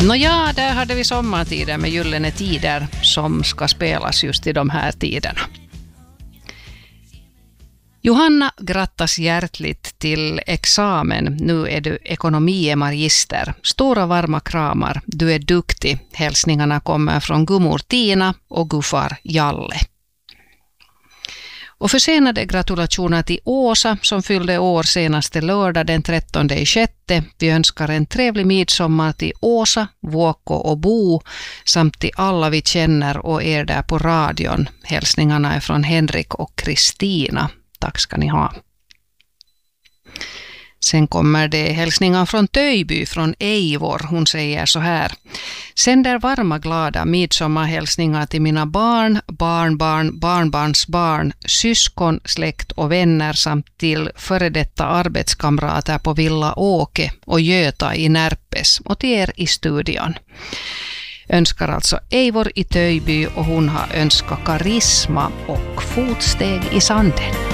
Nåja, där hade vi sommartider med Gyllene tider som ska spelas just i de här tiderna. Johanna, grattas hjärtligt till examen. Nu är du ekonomiemagister. Stora varma kramar. Du är duktig. Hälsningarna kommer från gummor Tina och guffar Jalle. Och försenade gratulationer till Åsa som fyllde år senaste lördag den 13/6. Vi önskar en trevlig midsommar till Åsa, Vuokko och Bo samt till alla vi känner och er där på radion. Hälsningarna är från Henrik och Kristina. Tack ska ni ha. Sen kommer det hälsningar från Töjby, från Eivor. Hon säger så här: sänder varma glada midsommarhälsningar till mina barn, barnbarn, barnbarnsbarn, syskon, släkt och vänner samt till före detta arbetskamrater på Villa Åke och Göta i Närpes och till er i studion. Önskar alltså Eivor i Töjby och hon har önskat karisma och fotsteg i sanden.